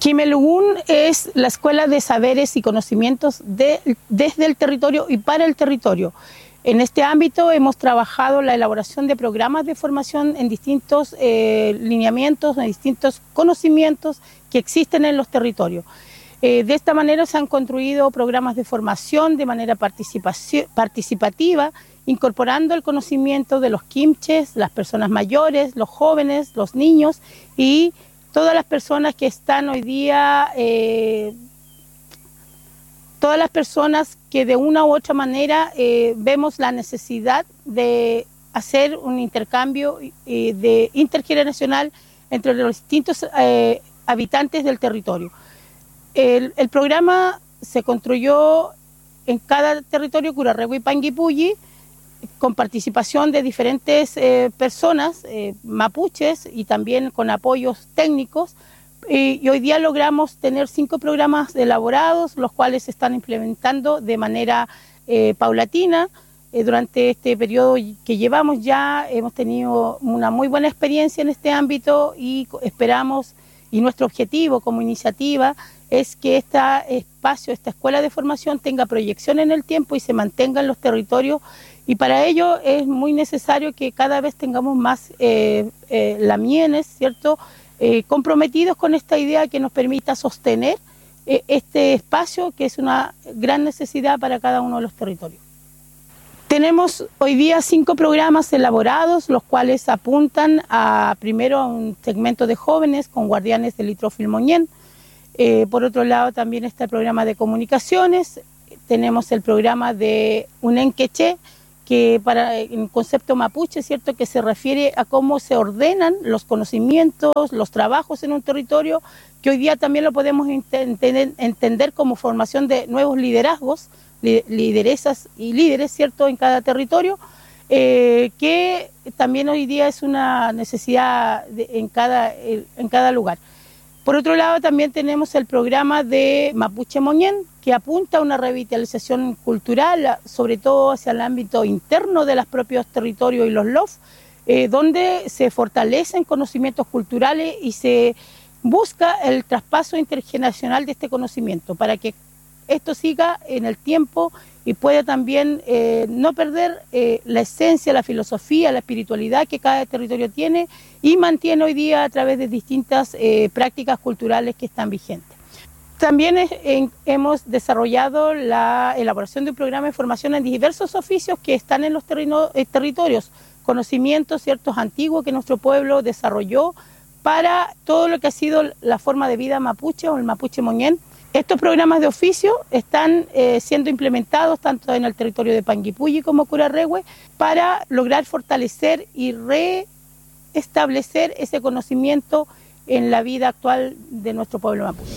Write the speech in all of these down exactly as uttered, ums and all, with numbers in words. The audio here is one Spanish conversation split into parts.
Quimelugún es la escuela de saberes y conocimientos de, desde el territorio y para el territorio. En este ámbito hemos trabajado la elaboración de programas de formación en distintos eh, lineamientos, en distintos conocimientos que existen en los territorios. Eh, de esta manera se han construido programas de formación de manera participativa, incorporando el conocimiento de los quimches, las personas mayores, los jóvenes, los niños y todas las personas que están hoy día, eh, todas las personas que de una u otra manera eh, vemos la necesidad de hacer un intercambio eh, de intergeneracional entre los distintos eh, habitantes del territorio. El, el programa se construyó en cada territorio, Curarrehue y Panguipulli, con participación de diferentes eh, personas, eh, mapuches, y también con apoyos técnicos. Y, y hoy día logramos tener cinco programas elaborados, los cuales se están implementando de manera eh, paulatina. Eh, durante este periodo que llevamos ya hemos tenido una muy buena experiencia en este ámbito y esperamos, y nuestro objetivo como iniciativa es que este espacio, esta escuela de formación tenga proyección en el tiempo y se mantenga en los territorios, y para ello es muy necesario que cada vez tengamos más eh, eh, lamienes, ¿cierto?, eh, comprometidos con esta idea que nos permita sostener eh, este espacio, que es una gran necesidad para cada uno de los territorios. Tenemos hoy día cinco programas elaborados, los cuales apuntan a, primero, a un segmento de jóvenes con guardianes del Litrofil Moñén. Eh, por otro lado, también está el programa de comunicaciones. Tenemos el programa de Unenqueché, que para el concepto mapuche, ¿cierto?, que se refiere a cómo se ordenan los conocimientos, los trabajos en un territorio, que hoy día también lo podemos entender, entender como formación de nuevos liderazgos, lideresas y líderes, ¿cierto?, en cada territorio, eh, que también hoy día es una necesidad de, en, cada, en cada lugar. Por otro lado, también tenemos el programa de Mapuche Moñén, que apunta a una revitalización cultural, sobre todo hacia el ámbito interno de los propios territorios y los L O F, eh, donde se fortalecen conocimientos culturales y se busca el traspaso intergeneracional de este conocimiento, para que esto siga en el tiempo y pueda también eh, no perder eh, la esencia, la filosofía, la espiritualidad que cada territorio tiene y mantiene hoy día a través de distintas eh, prácticas culturales que están vigentes. También es, en, hemos desarrollado la elaboración de un programa de formación en diversos oficios que están en los terreno, eh, territorios, conocimientos ciertos antiguos que nuestro pueblo desarrolló para todo lo que ha sido la forma de vida mapuche o el mapuche moñén. Estos programas de oficio están eh, siendo implementados tanto en el territorio de Panguipulli como Curarrehue para lograr fortalecer y reestablecer ese conocimiento en la vida actual de nuestro pueblo mapuche.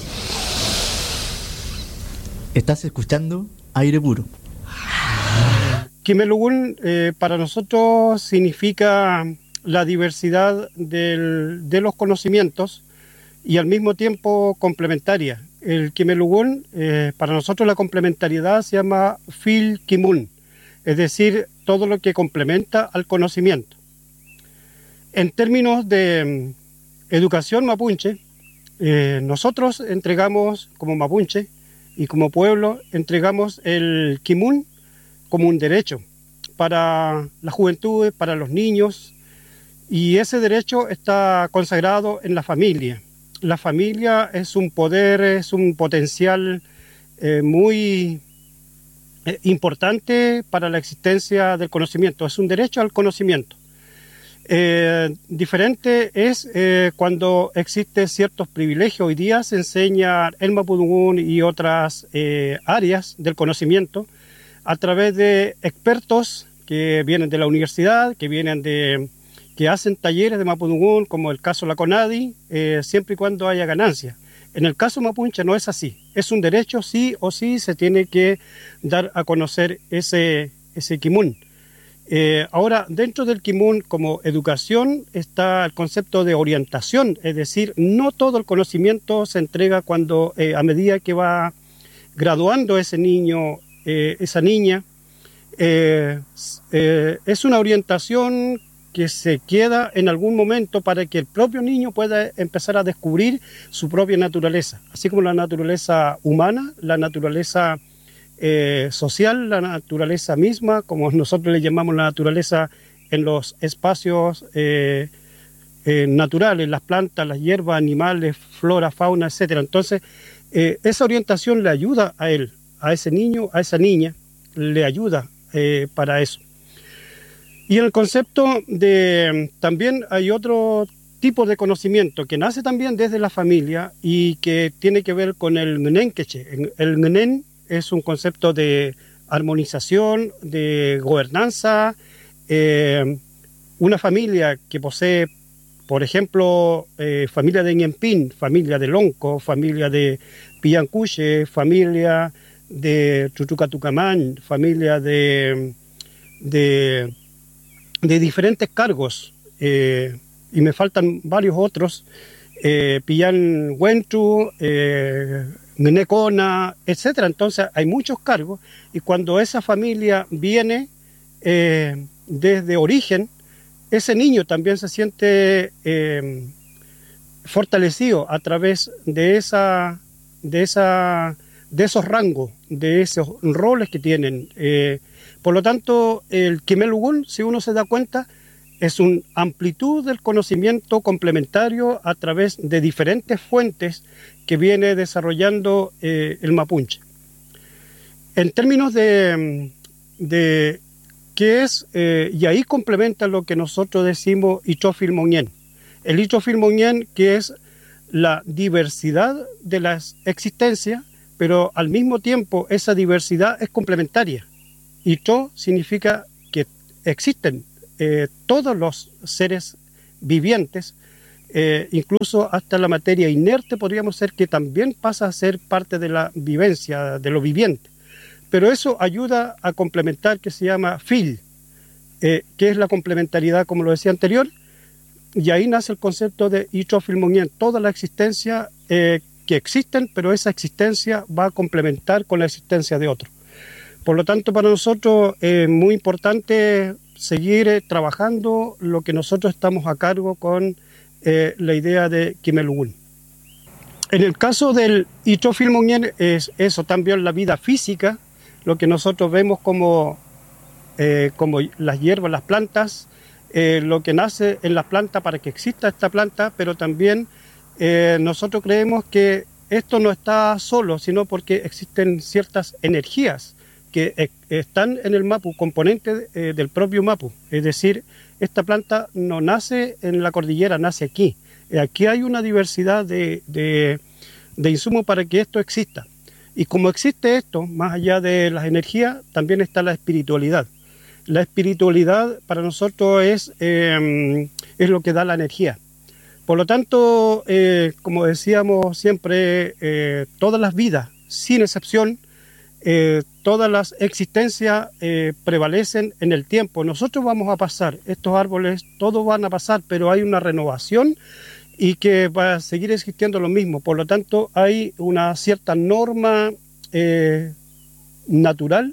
Estás escuchando Aire Puro. Quimelugún eh, para nosotros significa la diversidad del, de los conocimientos y al mismo tiempo complementaria. El Quimelugún, eh, para nosotros la complementariedad se llama Fil Kimun, es decir, todo lo que complementa al conocimiento. En términos de mm, educación mapuche, eh, nosotros entregamos como mapuche y como pueblo, entregamos el Kimun como un derecho para la juventud, para los niños, y ese derecho está consagrado en la familia. La familia es un poder, es un potencial eh, muy eh, importante para la existencia del conocimiento, es un derecho al conocimiento. Eh, diferente es eh, cuando existen ciertos privilegios. Hoy día se enseña el mapudungún y otras eh, áreas del conocimiento a través de expertos que vienen de la universidad, que vienen de... que hacen talleres de mapudungún, como el caso de la CONADI, eh, siempre y cuando haya ganancia. En el caso mapuche no es así, es un derecho, sí o sí se tiene que dar a conocer ese, ese Kimun. Eh, ahora, dentro del Kimun como educación está el concepto de orientación, es decir, no todo el conocimiento se entrega cuando, eh, a medida que va graduando ese niño, eh, esa niña, eh, eh, es una orientación que se queda en algún momento para que el propio niño pueda empezar a descubrir su propia naturaleza, así como la naturaleza humana, la naturaleza eh, social, la naturaleza misma, como nosotros le llamamos la naturaleza en los espacios eh, eh, naturales, las plantas, las hierbas, animales, flora, fauna, etcétera. Entonces, eh, esa orientación le ayuda a él, a ese niño, a esa niña, le ayuda eh, para eso. Y en el concepto de, también hay otro tipo de conocimiento que nace también desde la familia y que tiene que ver con el ngnen queche. El ngnen es un concepto de armonización, de gobernanza. Eh, una familia que posee, por ejemplo, eh, familia de Ñempín, familia de Lonco, familia de Pillancuche, familia de Chuchucatucamán, familia de... de de diferentes cargos, eh, y me faltan varios otros, eh, Pillan Huentu, eh, Gnecona, etcétera. Entonces hay muchos cargos, y cuando esa familia viene eh, desde origen, ese niño también se siente eh, fortalecido a través de esa, de esa, de esos rangos, de esos roles que tienen. Eh, Por lo tanto, el Quimelugún, si uno se da cuenta, es una amplitud del conocimiento complementario a través de diferentes fuentes que viene desarrollando eh, el mapuche. En términos de, de qué es, eh, y ahí complementa lo que nosotros decimos Ichofilmoñén. El Ichofilmoñén, que es la diversidad de la existencia, pero al mismo tiempo esa diversidad es complementaria. Ito significa que existen eh, todos los seres vivientes, eh, incluso hasta la materia inerte podríamos ser que también pasa a ser parte de la vivencia, de lo viviente. Pero eso ayuda a complementar, que se llama fil, eh, que es la complementariedad, como lo decía anterior, y ahí nace el concepto de Ito Filmoñén, toda la existencia eh, que existen, pero esa existencia va a complementar con la existencia de otro. Por lo tanto, para nosotros es muy importante seguir eh, trabajando lo que nosotros estamos a cargo con eh, la idea de Quimelugún. En el caso del Ichofilmoñén es eso, también la vida física, lo que nosotros vemos como, eh, como las hierbas, las plantas, eh, lo que nace en la planta para que exista esta planta, pero también eh, nosotros creemos que esto no está solo, sino porque existen ciertas energías que están en el mapu, componentes eh, del propio mapu. Es decir, esta planta no nace en la cordillera, nace aquí. Aquí hay una diversidad de, de, de insumos para que esto exista. Y como existe esto, más allá de las energías, también está la espiritualidad. La espiritualidad para nosotros es, eh, es lo que da la energía. Por lo tanto, eh, como decíamos siempre, eh, todas las vidas, sin excepción, Eh, todas las existencias eh, prevalecen en el tiempo. Nosotros vamos a pasar, estos árboles, todos van a pasar, pero hay una renovación y que va a seguir existiendo lo mismo. Por lo tanto, hay una cierta norma eh, natural,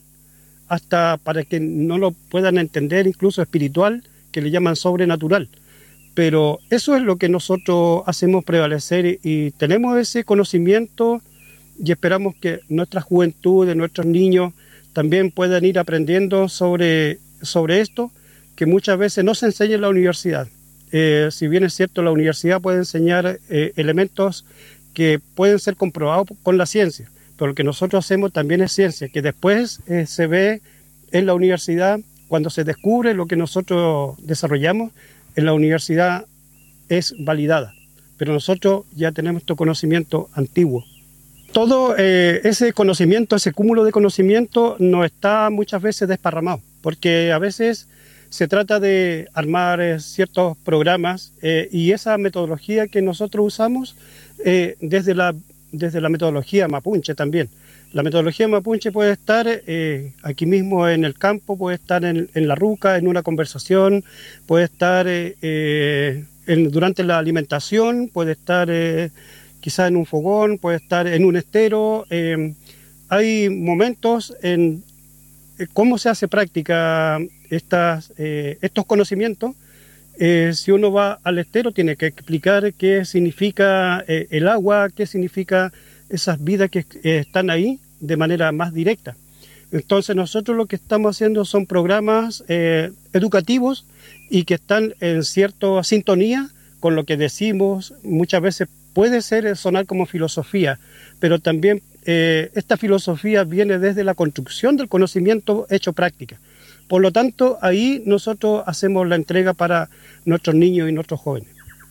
hasta para que no lo puedan entender, incluso espiritual, que le llaman sobrenatural. Pero eso es lo que nosotros hacemos prevalecer y, y tenemos ese conocimiento. Y esperamos que nuestra juventud, nuestros niños, también puedan ir aprendiendo sobre, sobre esto, que muchas veces no se enseña en la universidad. Eh, si bien es cierto, la universidad puede enseñar eh, elementos que pueden ser comprobados con la ciencia, pero lo que nosotros hacemos también es ciencia, que después eh, se ve en la universidad, cuando se descubre lo que nosotros desarrollamos, en la universidad es validada. Pero nosotros ya tenemos este conocimiento antiguo. Todo eh, ese conocimiento, ese cúmulo de conocimiento no está muchas veces desparramado, porque a veces se trata de armar eh, ciertos programas eh, y esa metodología que nosotros usamos eh, desde, la, desde la metodología mapuche también. La metodología mapuche puede estar eh, aquí mismo en el campo, puede estar en, en la ruca, en una conversación, puede estar eh, eh, en, durante la alimentación, puede estar... Eh, quizá en un fogón, puede estar en un estero. Eh, hay momentos en eh, cómo se hace práctica estas, eh, estos conocimientos, Eh, si uno va al estero tiene que explicar qué significa eh, el agua, qué significa esas vidas que eh, están ahí de manera más directa. Entonces nosotros lo que estamos haciendo son programas eh, educativos y que están en cierta sintonía con lo que decimos. Muchas veces puede ser sonar como filosofía, pero también eh, esta filosofía viene desde la construcción del conocimiento hecho práctica. Por lo tanto, ahí nosotros hacemos la entrega para nuestros niños y nuestros jóvenes.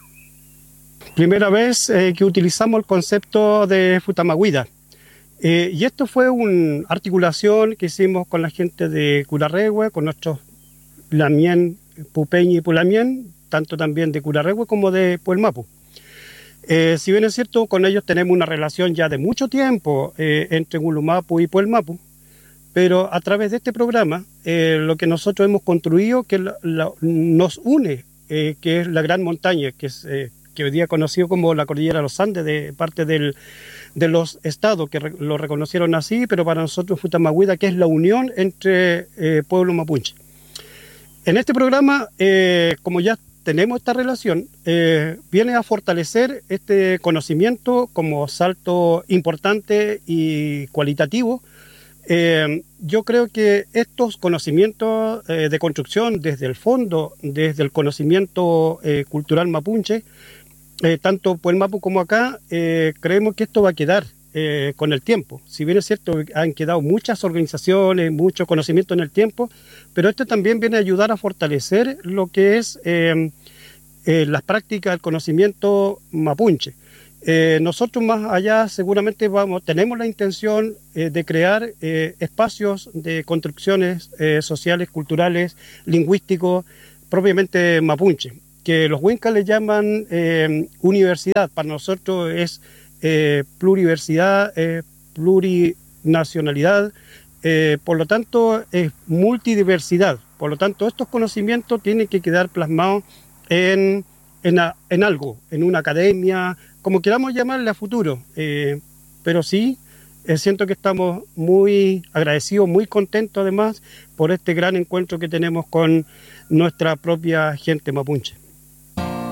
Primera vez eh, que utilizamos el concepto de Futamahuida. Eh, y esto fue una articulación que hicimos con la gente de Curarrehue, con nuestros Lamien, Pupeñi y Pulamien, tanto también de Curarrehue como de Puelmapu. Eh, si bien es cierto, con ellos tenemos una relación ya de mucho tiempo eh, entre Gulumapu y Puelmapu, pero a través de este programa, eh, lo que nosotros hemos construido, que la, la, nos une, eh, que es la gran montaña, que, es, eh, que hoy día conocido como la Cordillera de los Andes, de parte del, de los estados que re, lo reconocieron así, pero para nosotros Futamahuida, que es la unión entre eh, pueblo mapuche. En este programa, eh, como ya tenemos esta relación, eh, viene a fortalecer este conocimiento como salto importante y cualitativo. Eh, yo creo que estos conocimientos eh, de construcción desde el fondo, desde el conocimiento eh, cultural mapuche, eh, tanto Puelmapu como acá, eh, creemos que esto va a quedar eh, con el tiempo. Si bien es cierto, han quedado muchas organizaciones, mucho conocimiento en el tiempo, pero esto también viene a ayudar a fortalecer lo que es eh, eh, las prácticas del conocimiento mapuche. Eh, nosotros más allá seguramente vamos, tenemos la intención eh, de crear eh, espacios de construcciones eh, sociales, culturales, lingüísticos, propiamente mapuche, que los huincas le llaman eh, universidad. Para nosotros es eh, pluriversidad, eh, plurinacionalidad, eh, por lo tanto es multidiversidad. Por lo tanto, estos conocimientos tienen que quedar plasmados en, en, a, en algo, en una academia, como queramos llamarle a futuro, eh, pero sí, eh, siento que estamos muy agradecidos, muy contentos además por este gran encuentro que tenemos con nuestra propia gente mapuche.